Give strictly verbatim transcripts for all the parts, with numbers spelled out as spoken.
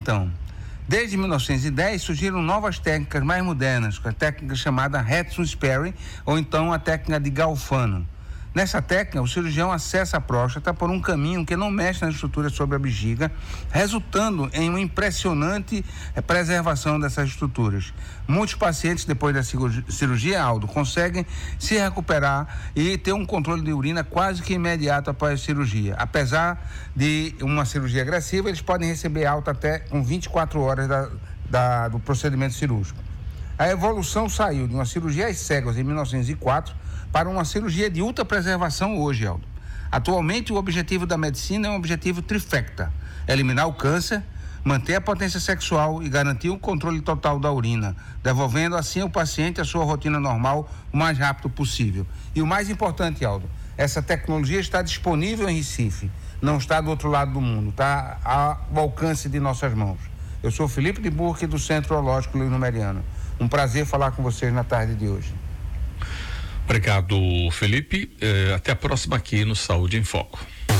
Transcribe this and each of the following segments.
então, desde mil novecentos e dez surgiram novas técnicas mais modernas, com a técnica chamada Hudson Sperry, ou então a técnica de Galfano. Nessa técnica, o cirurgião acessa a próstata por um caminho que não mexe na estrutura sobre a bexiga, resultando em uma impressionante preservação dessas estruturas. Muitos pacientes, depois da cirurgia, Aldo, conseguem se recuperar e ter um controle de urina quase que imediato após a cirurgia. Apesar de uma cirurgia agressiva, eles podem receber alta até com vinte e quatro horas da, da, do procedimento cirúrgico. A evolução saiu de uma cirurgia às cegas em mil novecentos e quatro para uma cirurgia de ultrapreservação hoje, Aldo. Atualmente, o objetivo da medicina é um objetivo trifecta: eliminar o câncer, manter a potência sexual e garantir o controle total da urina, devolvendo assim ao paciente a sua rotina normal o mais rápido possível. E o mais importante, Aldo, essa tecnologia está disponível em Recife, não está do outro lado do mundo, está ao alcance de nossas mãos. Eu sou Felipe de Burque, do Centro Urológico Luiz Numeriano. Um prazer falar com vocês na tarde de hoje. Obrigado, Felipe. Eh, até a próxima aqui no Saúde em Foco.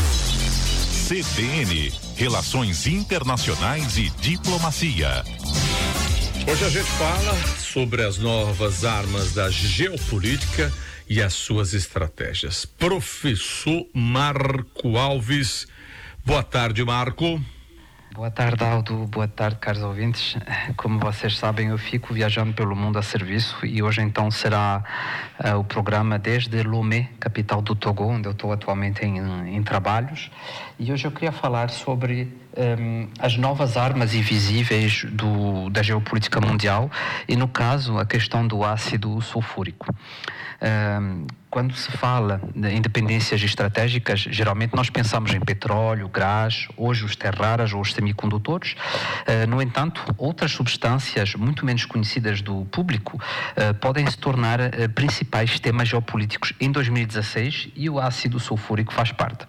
C B N, Relações Internacionais e Diplomacia. Hoje a gente fala sobre as novas armas da geopolítica e as suas estratégias. Professor Marco Alves. Boa tarde, Marco. Boa tarde, Aldo. Boa tarde, caros ouvintes. Como vocês sabem, eu fico viajando pelo mundo a serviço e hoje então será uh, o programa desde Lomé, capital do Togo, onde eu estou atualmente em, em trabalhos. E hoje eu queria falar sobre um, as novas armas invisíveis do, da geopolítica mundial e, no caso, a questão do ácido sulfúrico. Um, quando se fala de independências estratégicas, geralmente nós pensamos em petróleo, gás, hoje os terras raras ou os semicondutores. Uh, no entanto, outras substâncias muito menos conhecidas do público uh, podem se tornar uh, principais temas geopolíticos em dois mil e dezasseis e o ácido sulfúrico faz parte.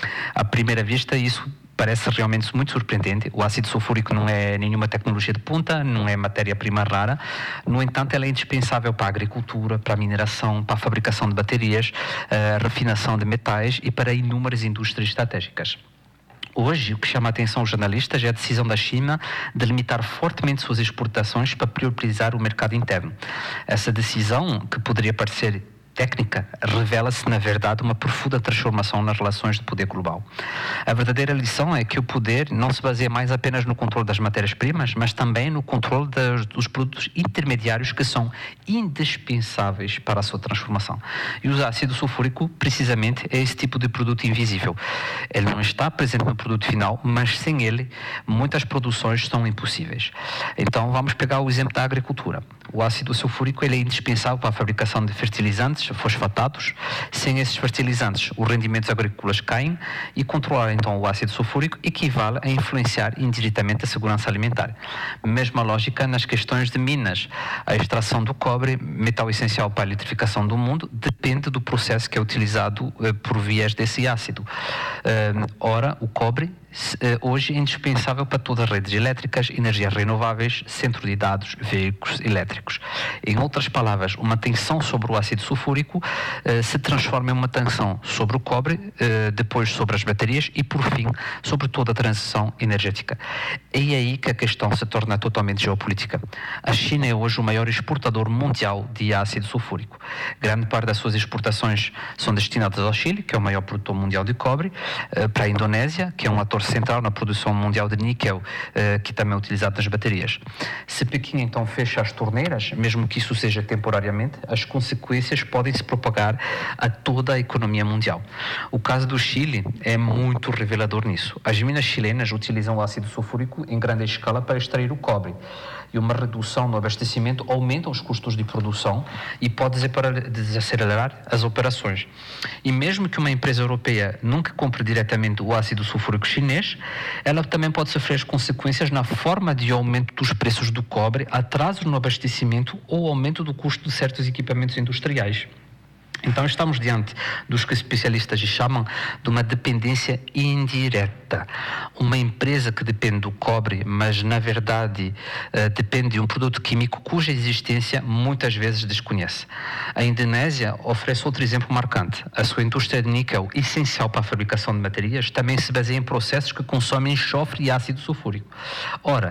À primeira vista, isso parece realmente muito surpreendente. O ácido sulfúrico não é nenhuma tecnologia de ponta, não é matéria-prima rara. No entanto, ela é indispensável para a agricultura, para a mineração, para a fabricação de baterias, a refinação de metais e para inúmeras indústrias estratégicas. Hoje, o que chama a atenção aos jornalistas é a decisão da China de limitar fortemente suas exportações para priorizar o mercado interno. Essa decisão, que poderia parecer técnica, revela-se, na verdade, uma profunda transformação nas relações de poder global. A verdadeira lição é que o poder não se baseia mais apenas no controle das matérias-primas, mas também no controle das, dos produtos intermediários que são indispensáveis para a sua transformação. E o ácido sulfúrico, precisamente, é esse tipo de produto invisível. Ele não está presente no produto final, mas sem ele, muitas produções são impossíveis. Então, vamos pegar o exemplo da agricultura. O ácido sulfúrico ele é indispensável para a fabricação de fertilizantes, fosfatados. Sem esses fertilizantes, os rendimentos agrícolas caem e controlar então o ácido sulfúrico equivale a influenciar indiretamente a segurança alimentar. Mesma lógica nas questões de minas. A extração do cobre, metal essencial para a eletrificação do mundo, depende do processo que é utilizado eh, por vias desse ácido. Eh, ora, o cobre hoje é indispensável para todas as redes elétricas, energias renováveis, centro de dados, veículos elétricos. Em outras palavras, uma tensão sobre o ácido sulfúrico eh, se transforma em uma tensão sobre o cobre, eh, depois sobre as baterias e, por fim, sobre toda a transição energética. É aí que a questão se torna totalmente geopolítica. A China é hoje o maior exportador mundial de ácido sulfúrico. Grande parte das suas exportações são destinadas ao Chile, que é o maior produtor mundial de cobre, eh, para a Indonésia, que é um ator central na produção mundial de níquel, eh, que também é utilizado nas baterias. Se Pequim então fecha as torneiras, mesmo que isso seja temporariamente, as consequências podem se propagar a toda a economia mundial. O caso do Chile é muito revelador nisso. As minas chilenas utilizam o ácido sulfúrico em grande escala para extrair o cobre. E uma redução no abastecimento aumenta os custos de produção e pode desacelerar as operações. E mesmo que uma empresa europeia nunca compre diretamente o ácido sulfúrico chinês, ela também pode sofrer as consequências na forma de aumento dos preços do cobre, atraso no abastecimento ou aumento do custo de certos equipamentos industriais. Então estamos diante dos que especialistas chamam de uma dependência indireta. Uma empresa que depende do cobre, mas na verdade uh, depende de um produto químico cuja existência muitas vezes desconhece. A Indonésia oferece outro exemplo marcante. A sua indústria de níquel, essencial para a fabricação de baterias, também se baseia em processos que consomem enxofre e ácido sulfúrico. Ora,